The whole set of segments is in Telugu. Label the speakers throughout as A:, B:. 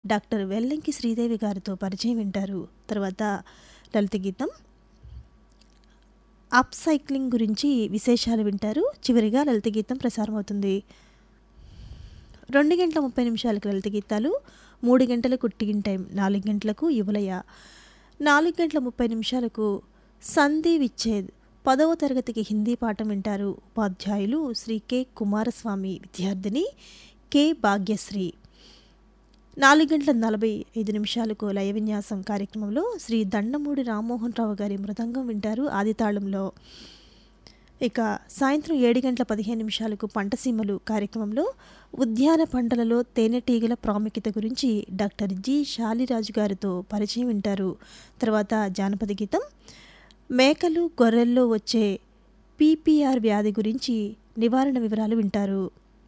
A: డాక్టర్ వెల్లంకి శ్రీదేవి గారితో పరిచయం వింటారు. తర్వాత లలిత గీతం అప్ సైక్లింగ్ గురించి విశేషాలు వింటారు. చివరిగా లలిత గీతం ప్రసారం అవుతుంది. 2:30 లలిత గీతాలు, 3 గంటలకు టీన్ టైం, 4 గంటలకు యువలయ, 4:30 సంధి విచ్ఛేద్ 10వ తరగతికి హిందీ పాఠం వింటారు. ఉపాధ్యాయులు శ్రీ కె కుమారస్వామి, విద్యార్థిని కె భాగ్యశ్రీ. 4:45 లయ విన్యాసం కార్యక్రమంలో శ్రీ దండమూడి రామ్మోహన్ రావు గారి మృదంగం వింటారు ఆదితాళంలో. ఇక సాయంత్రం 7:15 పంటసీమలు కార్యక్రమంలో ఉద్యాన పంటలలో తేనెటీగల ప్రాముఖ్యత గురించి డాక్టర్ జి శాలిరాజు గారితో పరిచయం వింటారు. తర్వాత జానపద గీతం మేకలు గొర్రెల్లో వచ్చే పీపీఆర్ వ్యాధి గురించి నివారణ వివరాలు వింటారు.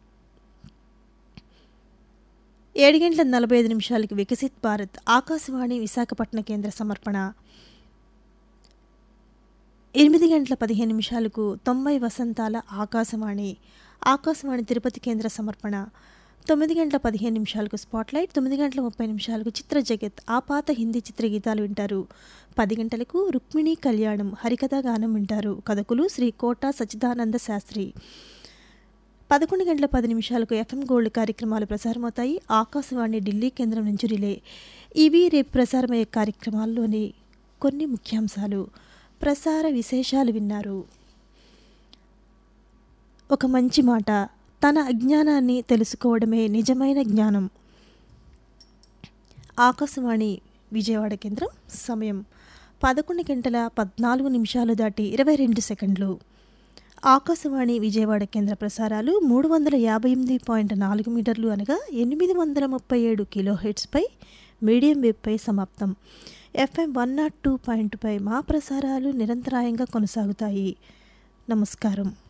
A: 7:45 వికసిత్ భారత్ ఆకాశవాణి విశాఖపట్నం కేంద్ర సమర్పణ. 8:15 90 వసంతాల ఆకాశవాణి ఆకాశవాణి తిరుపతి కేంద్ర సమర్పణ. 9:15 స్పాట్లైట్, 9:30 చిత్ర జగత్ ఆపాత హిందీ చిత్రగీతాలు వింటారు. 10 గంటలకు రుక్మిణీ కళ్యాణం హరికథా గానం వింటారు. కథకులు శ్రీ కోట సచ్చిదానంద శాస్త్రి. 11:10 ఎఫ్ఎం గోల్డ్ కార్యక్రమాలు ప్రసారమవుతాయి. ఆకాశవాణి ఢిల్లీ కేంద్రం నుంచి రిలే. ఇవి రేపు ప్రసారమయ్యే కార్యక్రమాల్లోని కొన్ని ముఖ్యాంశాలు. ప్రసార విశేషాలు విన్నారు. ఒక మంచి మాట, తన అజ్ఞానాన్ని తెలుసుకోవడమే నిజమైన జ్ఞానం. ఆకాశవాణి విజయవాడ కేంద్రం. సమయం 11:14 దాటి 22 సెకండ్లు. ఆకాశవాణి విజయవాడ కేంద్ర ప్రసారాలు 358.4 మీటర్లు అనగా 837 కిలోహెర్ట్జ్పై మీడియం వేవ్పై సమాప్తం. FM 102.5 మా ప్రసారాలు నిరంతరాయంగా కొనసాగుతాయి. నమస్కారం.